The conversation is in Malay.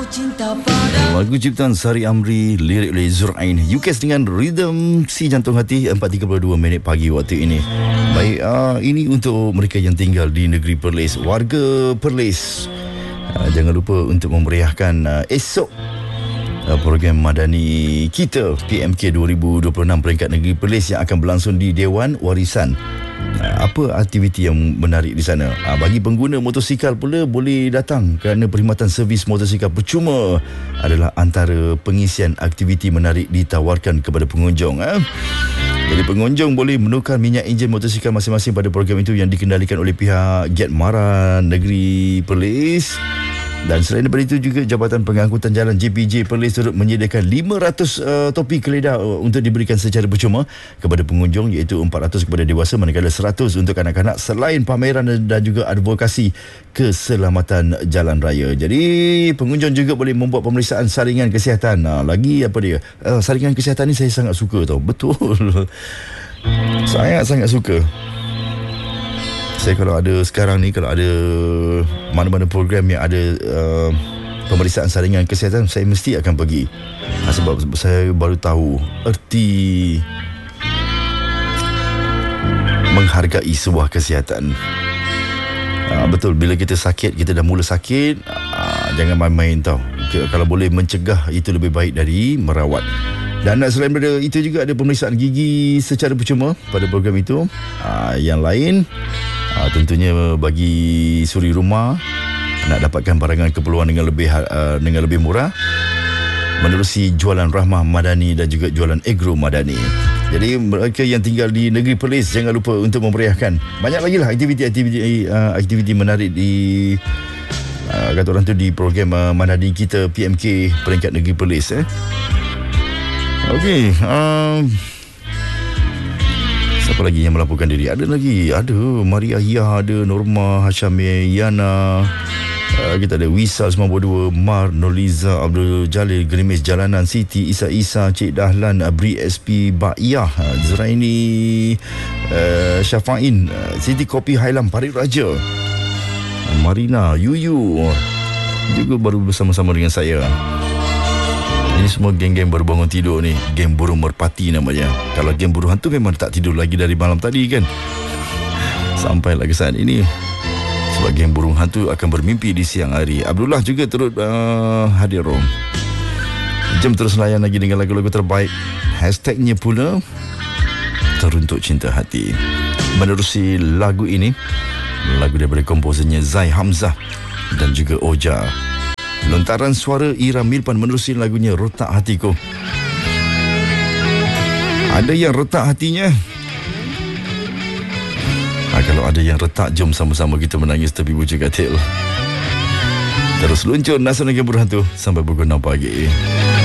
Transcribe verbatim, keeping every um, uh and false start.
Lagu ciptaan Sari Amri, lirik oleh Zurain, U K S dengan Rhythm Si Jantung Hati. Empat tiga puluh dua minit pagi waktu ini. Baik, uh, ini untuk mereka yang tinggal di negeri Perlis, warga Perlis. uh, Jangan lupa untuk memeriahkan uh, esok uh, program Madani kita P M K dua ribu dua puluh enam peringkat negeri Perlis yang akan berlangsung di Dewan Warisan. Apa aktiviti yang menarik di sana? Bagi pengguna motosikal pula boleh datang, kerana perkhidmatan servis motosikal percuma adalah antara pengisian aktiviti menarik ditawarkan kepada pengunjung. Jadi pengunjung boleh menukar minyak enjin motosikal masing-masing pada program itu yang dikendalikan oleh pihak Jet Mara Negeri Perlis. Dan selain daripada itu juga Jabatan Pengangkutan Jalan J P J Perlis turut menyediakan lima ratus uh, topi keledah uh, untuk diberikan secara percuma kepada pengunjung, iaitu empat ratus kepada dewasa manakala seratus untuk kanak-kanak, selain pameran dan juga advokasi keselamatan jalan raya. Jadi pengunjung juga boleh membuat pemeriksaan saringan kesihatan. Uh, lagi apa dia? Uh, saringan kesihatan ni saya sangat suka tau. Betul. Sangat-sangat suka. Saya kalau ada sekarang ni, kalau ada mana-mana program yang ada uh, pemeriksaan saringan kesihatan, saya mesti akan pergi. Ha, sebab saya baru tahu erti menghargai sebuah kesihatan. Ha, betul, bila kita sakit, kita dah mula sakit, ha, jangan main-main tau. Kalau boleh mencegah, itu lebih baik dari merawat. Dan selain daripada itu juga ada pemeriksaan gigi secara percuma pada program itu. Ha, yang lain, Uh, tentunya bagi suri rumah nak dapatkan barangan keperluan dengan lebih uh, dengan lebih murah, menerusi jualan Rahmah Madani dan juga jualan Agro Madani. Jadi mereka yang tinggal di negeri Perlis, jangan lupa untuk memeriahkan. Banyak lagi lah aktiviti-aktiviti uh, aktiviti menarik di uh, kata orang tu di program uh, Madani kita P M K peringkat negeri Perlis. Eh. Okey. Um, Siapa lagi yang melaporkan diri? Ada lagi. Ada Maria Hia, ada Norma Hashami Yana, uh, kita ada Wisal sembilan puluh dua, Mar Noliza, Abdul Jalil, Gerimis Jalanan, Siti Isa Isa, Cik Dahlan, Abri S P Ba'iyah, uh, Zuraini uh, Syafain, uh, Siti Kopi Hailam Parit Raja, uh, Marina Yuyu juga baru bersama-sama dengan saya. Ini semua geng-geng baru bangun tidur ni. Geng burung merpati namanya. Kalau geng burung hantu memang tak tidur lagi dari malam tadi kan. Sampailah ke saat ini. Sebab geng burung hantu akan bermimpi di siang hari. Abdullah juga turut uh, hadir. Jom terus layan lagi dengan lagu-lagu terbaik. Hashtagnya pula Teruntuk Cinta Hati. Menerusi lagu ini, lagu daripada komposernya Zai Hamzah dan juga Oja. Lontaran suara Ira Milpan menerusi lagunya Retak Hatiku. Ada yang retak hatinya? Ha, kalau ada yang retak, jom sama-sama kita menangis tepi bucu katil. Terus luncur Nasional Geng Burung Hantu sampai pukul enam pagi.